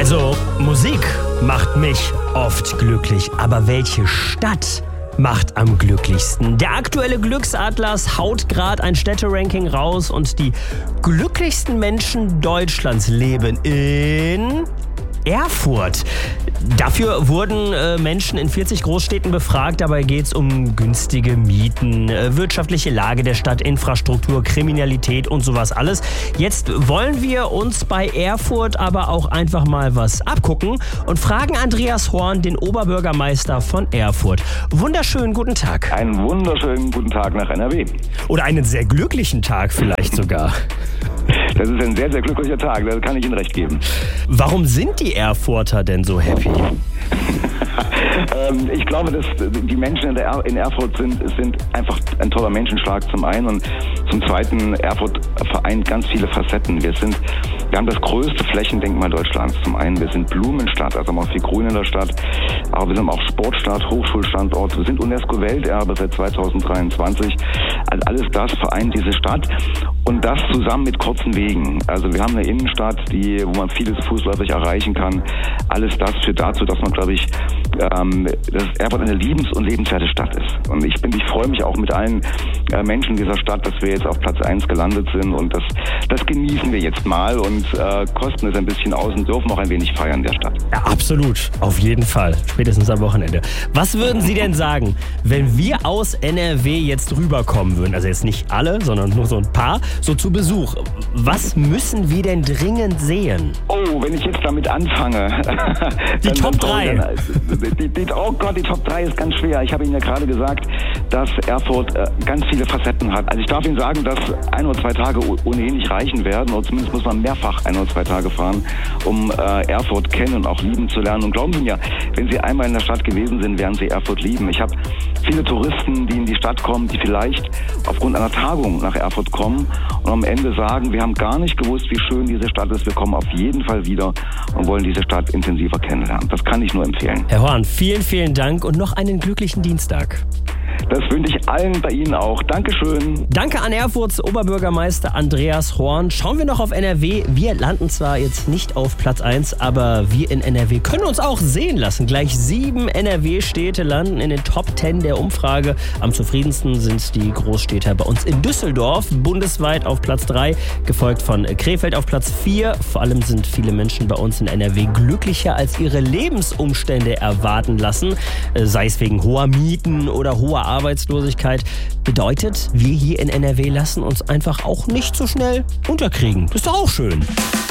Also, Musik macht mich oft glücklich, aber welche Stadt macht am glücklichsten? Der aktuelle Glücksatlas haut gerade ein Städteranking raus und die glücklichsten Menschen Deutschlands leben in Erfurt. Dafür wurden Menschen in 40 Großstädten befragt. Dabei geht es um günstige Mieten, wirtschaftliche Lage der Stadt, Infrastruktur, Kriminalität und sowas alles. Jetzt wollen wir uns bei Erfurt aber auch einfach mal was abgucken und fragen Andreas Horn, den Oberbürgermeister von Erfurt. Wunderschönen guten Tag. Einen wunderschönen guten Tag nach NRW. Oder einen sehr glücklichen Tag vielleicht sogar. Das ist ein sehr, sehr glücklicher Tag, da kann ich Ihnen recht geben. Warum sind die Erfurter denn so happy? Ich glaube, dass die Menschen in Erfurt sind einfach ein toller Menschenschlag zum einen und zum zweiten, Erfurt vereint ganz viele Facetten. Wir haben das größte Flächendenkmal Deutschlands. Zum einen, wir sind Blumenstadt, also haben auch viel Grün in der Stadt, aber wir sind auch Sportstadt, Hochschulstandort, wir sind UNESCO-Welterbe seit 2023. Also alles das vereint diese Stadt und das zusammen mit kurzen Wegen. Also wir haben eine Innenstadt, wo man vieles fußläufig erreichen kann. Alles das führt dazu, dass man, glaube ich, dass Erfurt eine liebens- und lebenswerte Stadt ist. Und ich freue mich auch mit allen Menschen dieser Stadt, dass wir jetzt auf Platz 1 gelandet sind und das genießen wir jetzt mal und kosten es ein bisschen aus und dürfen auch ein wenig feiern der Stadt. Ja, absolut. Auf jeden Fall. Spätestens am Wochenende. Was würden Sie denn sagen, wenn wir aus NRW jetzt rüberkommen würden? Also jetzt nicht alle, sondern nur so ein paar, so zu Besuch. Was müssen wir denn dringend sehen? Oh, wenn ich jetzt damit anfange. Die Top 3. Oh Gott, die Top 3 ist ganz schwer. Ich habe Ihnen ja gerade gesagt, dass Erfurt ganz viele Facetten hat. Also ich darf Ihnen sagen, dass 1 oder 2 Tage ohnehin nicht reichen werden. Oder zumindest muss man mehrfach 1 oder 2 Tage fahren, um Erfurt kennen und auch lieben zu lernen. Und glauben Sie mir, wenn Sie einmal in der Stadt gewesen sind, werden Sie Erfurt lieben. Ich habe viele Touristen, die in die Stadt kommen, die vielleicht aufgrund einer Tagung nach Erfurt kommen und am Ende sagen, wir haben gar nicht gewusst, wie schön diese Stadt ist. Wir kommen auf jeden Fall wieder und wollen diese Stadt intensiver kennenlernen. Das kann ich nur empfehlen. Herr Horn, vielen, vielen Dank und noch einen glücklichen Dienstag. Das wünsche ich allen bei Ihnen auch. Dankeschön. Danke an Erfurts Oberbürgermeister Andreas Horn. Schauen wir noch auf NRW. Wir landen zwar jetzt nicht auf Platz 1, aber wir in NRW können uns auch sehen lassen. Gleich 7 NRW-Städte landen in den Top 10 der Umfrage. Am zufriedensten sind die Großstädter bei uns in Düsseldorf, bundesweit auf Platz 3, gefolgt von Krefeld auf Platz 4. Vor allem sind viele Menschen bei uns in NRW glücklicher, als ihre Lebensumstände erwarten lassen, sei es wegen hoher Mieten oder hoher Arbeitslosigkeit. Bedeutet, wir hier in NRW lassen uns einfach auch nicht so schnell unterkriegen. Das ist doch auch schön.